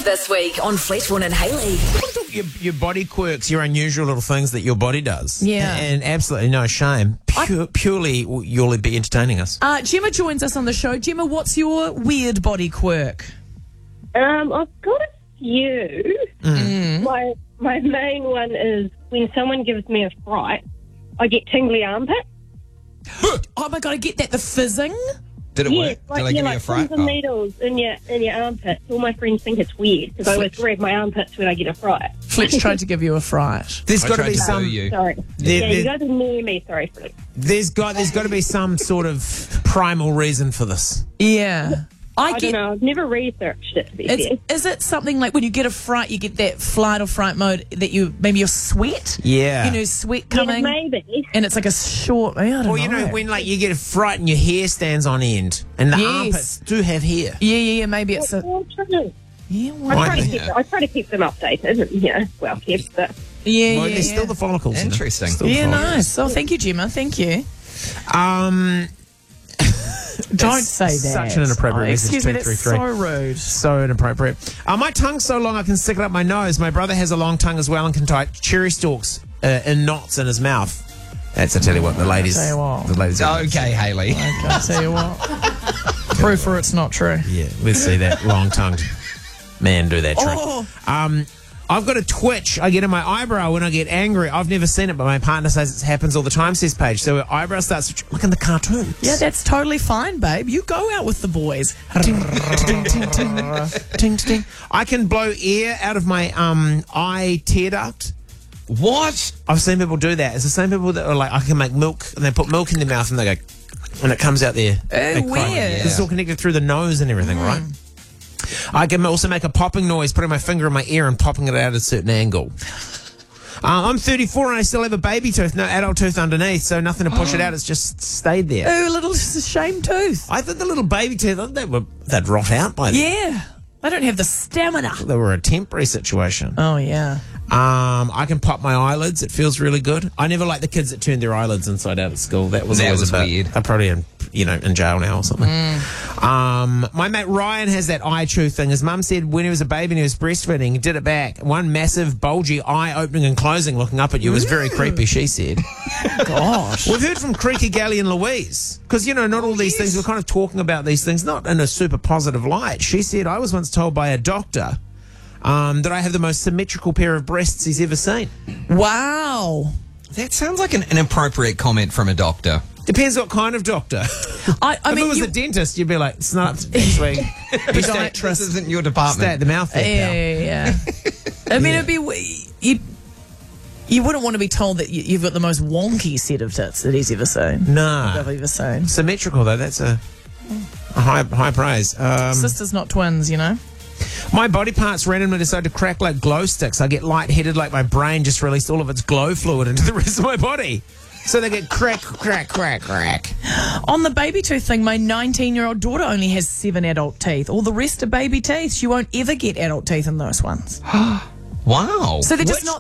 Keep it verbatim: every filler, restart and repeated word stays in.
this week on Fletchborn and Haley. Your, your body quirks, your unusual little things that your body does. Yeah. And absolutely no shame. Pure, I- purely you'll be entertaining us. Uh, Gemma joins us on the show. Gemma, what's your weird body quirk? Um, I've got a few. Mm. My my main one is when someone gives me a fright, I get tingly armpit. Oh my God, I get that. The fizzing. Did it Yeah, work? like, Did I yeah, give like you a fright? pins and Oh. needles in your in your armpits. All my friends think it's weird because I always grab my armpits when I get a fright. Fletch tried to give you a fright. There's I got to tried be to some. boo you. Sorry. There- yeah, there- you guys are near me. Sorry for it. There's got there's got to be some sort of primal reason for this. Yeah. I, I get. don't know. I've never researched it, to be It's, fair. is it something like when you get a fright, you get that flight or fright mode that you maybe your sweat? Yeah. You know, sweat Yeah, coming. maybe. And it's like a short. I don't Or you know when like you get a fright and your hair stands on end, and the Yes. armpits do have hair. Yeah, yeah, yeah. Maybe it's a. Well, true. Yeah, I well, try, to Might keep, be. I try to keep them updated, and, you know, well kept, but yeah, Well, yeah. there's yeah. still the follicles. you know. Interesting. Still the Yeah, follicles. nice. Oh, thank you, Gemma. Thank you. Um, Don't say that. such an inappropriate Oh, message, excuse me, two that's three three. so rude. so inappropriate. Uh, my tongue's so long I can stick it up my nose. My brother has a long tongue as well and can tie cherry stalks uh, in knots in his mouth. That's I tell you what the ladies. Tell you what. The ladies. Okay, Haley. Okay, I'll tell you what. Proof for it's not true. Yeah, let's see that long-tongued man do that trick. Oh. Um, I've got a twitch I get in my eyebrow when I get angry. I've never seen it, but my partner says it happens all the time, says Paige. So her eyebrow starts to look in the cartoons. Yeah, that's totally fine, babe. You go out with the boys. ting, ting, ting, ting, ting. I can blow air out of my um eye tear duct. What? I've seen people do that. It's the same people that are like, I can make milk, and they put milk in their mouth and they go, and it comes out there. They cry. weird. It's all connected through the nose and everything, right? I can also make a popping noise, putting my finger in my ear and popping it out at a certain angle. Uh, I'm thirty-four and I still have a baby tooth, no adult tooth underneath, so nothing to push it out. It's just stayed there. Ooh, little shame tooth. I thought the little baby teeth, I thought they were, they'd rot out by then. Yeah. I don't have the stamina. They were a temporary situation. Oh, yeah. Um, I can pop my eyelids. It feels really good. I never liked the kids that turned their eyelids inside out at school. That was That always was a bit, weird. They're probably in, you know, in jail now or something. Um, my mate Ryan has that eye chew thing. His mum said when he was a baby and he was breastfeeding, he did it back. One massive, bulgy eye opening and closing, looking up at you. It was very creepy, she said. Gosh. We've heard from Creaky Galley and Louise. Because, you know, not all these things, we're kind of talking about these things, not in a super positive light. She said, I was once told by a doctor um, that I have the most symmetrical pair of breasts he's ever seen. Wow. That sounds like an inappropriate comment from a doctor. Depends what kind of doctor. I, I if mean, it was you, a dentist, you'd be like, it's not actually. You stay, This isn't your stay at department. the mouth there, yeah, pal. yeah, yeah. I mean, it'd be we- you. You wouldn't want to be told that you, you've got the most wonky set of tits that he's ever seen. Nah. I've ever seen. Symmetrical, though. That's a, a high high praise. Um, Sisters, not twins, you know. my body parts randomly decide to crack like glow sticks. I get lightheaded like my brain just released all of its glow fluid into the rest of my body. So they get crack, crack, crack, crack. On the baby tooth thing, my nineteen-year-old daughter only has seven adult teeth. All the rest are baby teeth. She won't ever get adult teeth in those ones. Wow. So they're just Which- not